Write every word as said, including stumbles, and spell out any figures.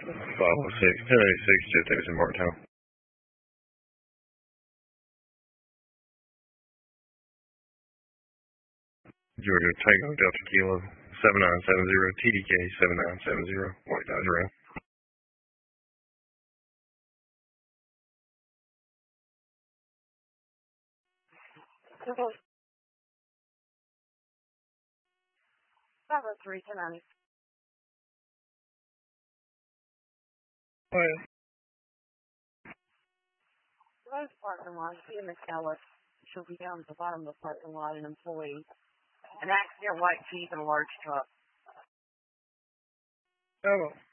five oh six, ten eighty-six, just takes in Martintown. Georgia Tango Delta Kilo seven nine seven zero, T D K seven nine seven zero, White Dodge Ram. five oh three, ten ninety. Oh, yeah. Rose parking lot, see Miss Ellis. She'll be down at the bottom of the parking lot, an employee. An accident, white Jeep, and a large truck. Oh.